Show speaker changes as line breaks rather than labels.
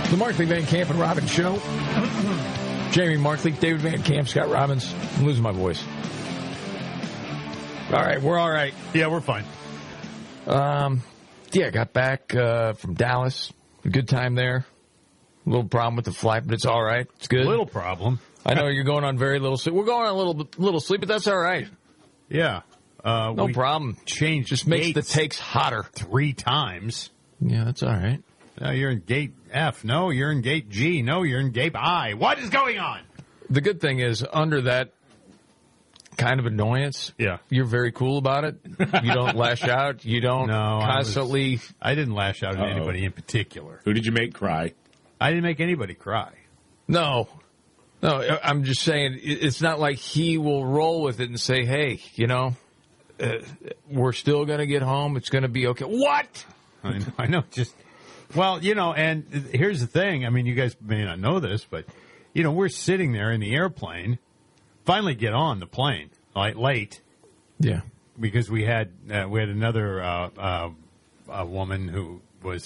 The Markley, Van Camp, and Robbins Show. Jamie Markley, David Van Camp, Scott Robbins. I'm losing my voice. All right, we're all right.
Yeah, we're fine.
Yeah, got back from Dallas. A good time there. A little problem with the flight, but it's all right. It's good.
Little problem.
I know you're going on very little sleep. We're going on a little sleep, but that's all right.
Yeah.
No problem.
Changed.
Just makes the takes hotter.
3 times.
Yeah, that's all right.
No, you're in gate F. No, you're in gate G. No, you're in gate I. What is going on?
The good thing is, under that kind of annoyance, you're very cool about it. You don't lash out. You don't constantly...
I didn't lash out at anybody in particular.
Who did you make cry?
I didn't make anybody cry.
No, I'm just saying, it's not like he will roll with it and say, hey, we're still going to get home. It's going to be okay. What?
I know. Well, and here's the thing. I mean, you guys may not know this, but, we're sitting there in the airplane, finally get on the plane, late.
Yeah.
Because we had another woman who